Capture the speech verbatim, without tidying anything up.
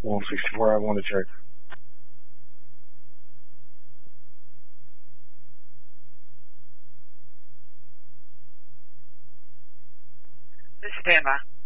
one sixty-four, I want to check. This is Bama.